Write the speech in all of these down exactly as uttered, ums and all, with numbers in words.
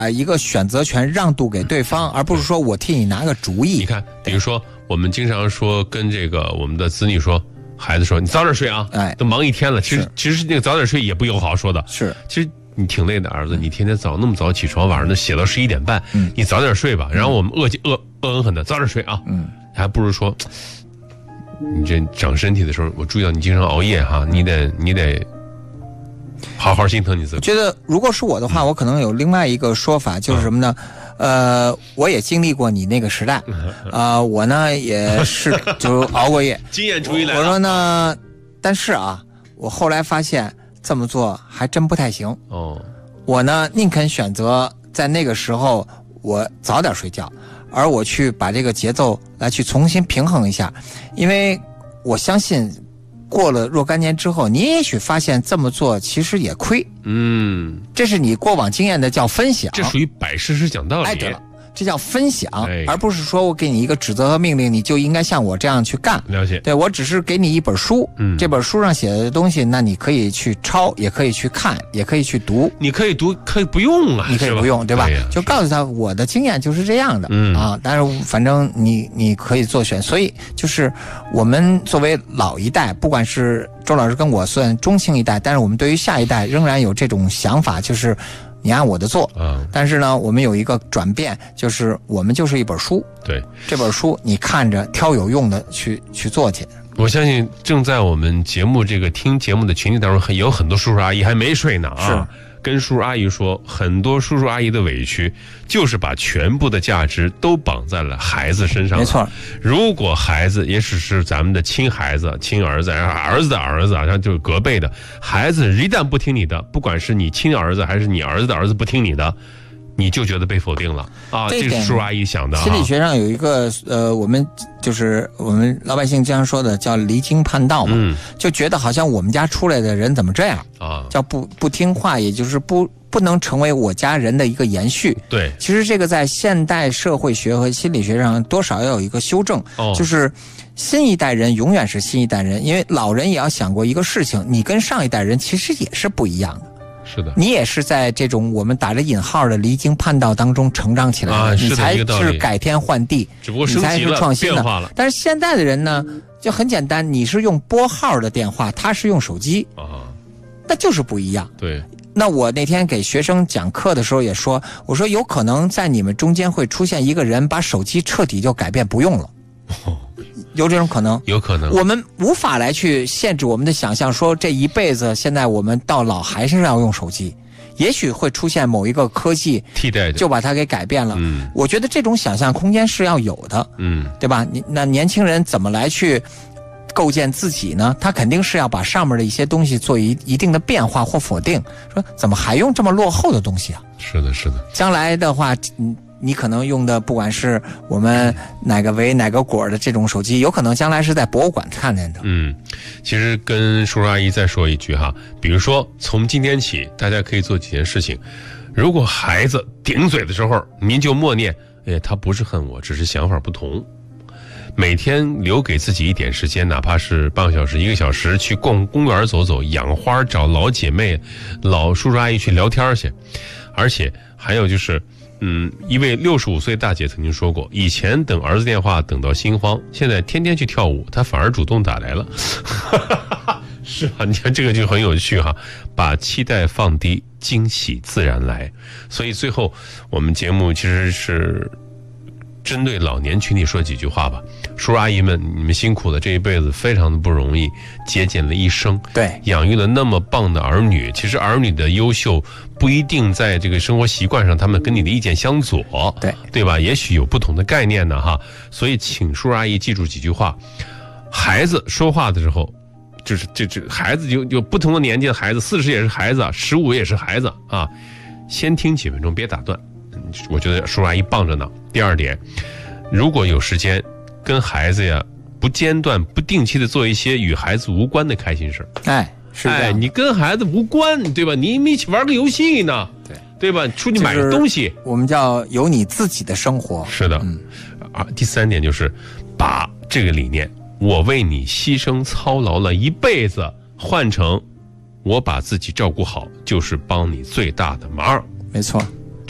啊一个选择权让渡给对方，而不是说我替你拿个主意。 你看，比如说我们经常说跟这个我们的子女说，孩子说你早点睡啊， 哎， 都忙一天了。其实其实那个早点睡也不友好说的， 是， 其实你挺累的，儿子，你天天早那么早起床，晚上都写到十一点半，嗯，你早点睡吧。然后我们恶恶恶狠狠的早点睡啊，嗯，还不如说。你这长身体的时候，我注意到你经常熬夜哈，你得你得好好心疼你自己。 我觉得如果是我的话，嗯、我可能有另外一个说法，就是什么呢？嗯、呃，我也经历过你那个时代，啊、呃，我呢也是就熬过夜， 经验主义来了。 我说呢，但是啊，我后来发现这么做还真不太行。哦，我呢宁肯选择在那个时候我早点睡觉。而我去把这个节奏来去重新平衡一下，因为我相信过了若干年之后，你也许发现这么做其实也亏。嗯，这是你过往经验的叫分享， 这属于摆事实讲道理。 哎，对了，这叫分享，哎、而不是说我给你一个指责和命令，你就应该像我这样去干。 了解。 对，我只是给你一本书，嗯，这本书上写的东西，那你可以去抄，也可以去看，也可以去读。 你可以读，可以不用啊， 你可以不用，对吧？就告诉他我的经验就是这样的，嗯啊，但是反正你你可以做选，所以就是我们作为老一代，不管是周老师跟我算中青一代，但是我们对于下一代仍然有这种想法，就是。你按我的做，嗯，但是呢，我们有一个转变，就是我们就是一本书， 对， 这本书你看着挑有用的去去做去。 我相信正在我们节目这个听节目的群体当中，有很多叔叔阿姨还没睡呢啊。是。跟叔叔阿姨说，很多叔叔阿姨的委屈就是把全部的价值都绑在了孩子身上。 没错， 如果孩子也只是咱们的亲孩子、亲儿子，然后儿子的儿子，然后就是隔辈的孩子，一旦不听你的，不管是你亲儿子还是你儿子的儿子不听你的，你就觉得被否定了啊！这是叔叔阿姨想的。 心理学上有一个呃，我们就是我们老百姓经常说的叫离经叛道嘛，嗯，就觉得好像我们家出来的人怎么这样啊？叫不不听话，也就是不不能成为我家人的一个延续。 对， 其实这个在现代社会学和心理学上多少要有一个修正，哦，就是新一代人永远是新一代人，因为老人也要想过一个事情，你跟上一代人其实也是不一样的。 是的， 你也是在这种我们打着引号的离经叛道当中成长起来的， 啊、 你才是改天换地， 只不过升级了， 你才是创新的， 变化了。 但是现在的人呢，就很简单，你是用拨号的电话，他是用手机，啊，那就是不一样。 对。 那我那天给学生讲课的时候也说，我说有可能在你们中间会出现一个人把手机彻底就改变不用了。哦，有这种可能， 有可能， 我们无法来去限制我们的想象，说这一辈子现在我们到老还是要用手机，也许会出现某一个科技替代， 就把它给改变了。嗯，我觉得这种想象空间是要有的，嗯，对吧？你那年轻人怎么来去构建自己呢？他肯定是要把上面的一些东西做一一定的变化或否定，说怎么还用这么落后的东西啊？ 是的，是的， 将来的话，嗯。你可能用的不管是我们哪个维哪个果的这种手机，有可能将来是在博物馆看见的。 嗯，其实跟叔叔阿姨再说一句哈，比如说从今天起，大家可以做几件事情。如果孩子顶嘴的时候，您就默念，哎，他不是恨我，只是想法不同。每天留给自己一点时间，哪怕是半个小时、一个小时，去逛公园走走、养花，找老姐妹、老叔叔阿姨去聊天去。而且还有就是。嗯，一位六十五岁大姐曾经说过，以前等儿子电话等到心慌，现在天天去跳舞，她反而主动打来了。是啊，你看这个就很有趣哈，把期待放低，惊喜自然来。所以最后我们节目其实是针对老年群体说几句话吧。叔叔阿姨们，你们辛苦了，这一辈子非常的不容易，节俭了一生， 对， 养育了那么棒的儿女。其实儿女的优秀不一定在这个生活习惯上，他们跟你的意见相左， 对对吧？也许有不同的概念呢，哈。所以请叔叔阿姨记住几句话：孩子说话的时候，就是这这孩子有有不同的年纪的孩子，四十也是孩子，十五也是孩子啊。先听几分钟，别打断。我觉得叔叔阿姨棒着呢。第二点，如果有时间，跟孩子呀不间断、不定期的做一些与孩子无关的开心事。 哎，是这样， 哎，你跟孩子无关，对吧？你们一起玩个游戏呢， 对对吧？出去买个东西， 我们叫有你自己的生活。 是的，嗯啊。第三点就是把这个理念，我为你牺牲操劳了一辈子，换成我把自己照顾好，就是帮你最大的忙。 没错。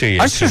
这也而事